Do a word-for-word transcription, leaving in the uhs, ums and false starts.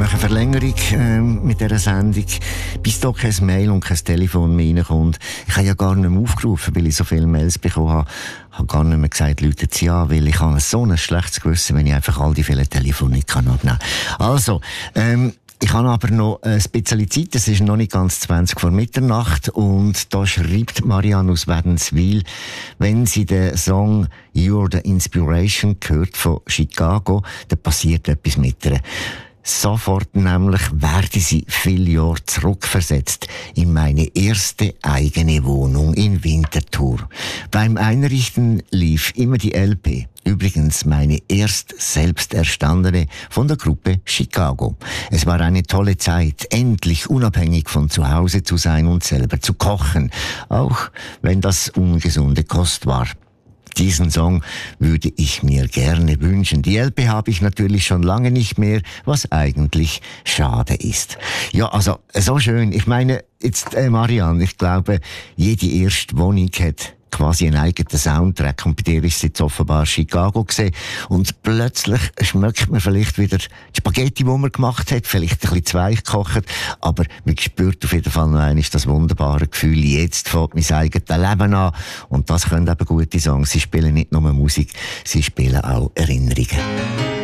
mache eine Verlängerung ähm, mit dieser Sendung, bis da kein Mail und kein Telefon mehr reinkommt. Ich habe ja gar nicht mehr aufgerufen, weil ich so viele Mails bekommen habe. Ich habe gar nicht mehr gesagt, Leute, ja, weil ich habe so ein schlechtes Gewissen, wenn ich einfach all die vielen Telefone nicht kann abnehmen kann. Also, ähm, ich habe aber noch ein bisschen Zeit, es ist noch nicht ganz zwanzig vor Mitternacht und da schreibt Marianne aus Wädenswil, wenn sie den Song You're the Inspiration hört von Chicago, dann passiert etwas mit ihr. Sofort nämlich werde sie viele Jahre zurückversetzt in meine erste eigene Wohnung in Winterthur. Beim Einrichten lief immer die L P. Übrigens meine erst selbst erstandene von der Gruppe Chicago. Es war eine tolle Zeit, endlich unabhängig von zu Hause zu sein und selber zu kochen, auch wenn das ungesunde Kost war. Diesen Song würde ich mir gerne wünschen. Die L P habe ich natürlich schon lange nicht mehr, was eigentlich schade ist. Ja, also so schön. Ich meine, jetzt äh, Marianne, ich glaube, jede erste Wohnung hat quasi einen eigenen Soundtrack und bei dir ist es jetzt offenbar Chicago gesehen und plötzlich schmeckt man vielleicht wieder die Spaghetti, die man gemacht hat, vielleicht ein bisschen zweich gekocht, aber man spürt auf jeden Fall noch einmal das wunderbare Gefühl, jetzt fängt mein eigenes Leben an und das können eben gute Songs, sie spielen nicht nur Musik, sie spielen auch Erinnerungen.